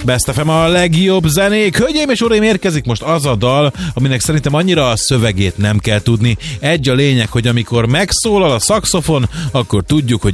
Best FM a legjobb zenék. Hölgyeim és uraim, érkezik most az a dal, aminek szerintem annyira a szövegét nem kell tudni. Egy a lényeg, hogy amikor megszólal a szaxofon, akkor tudjuk, hogy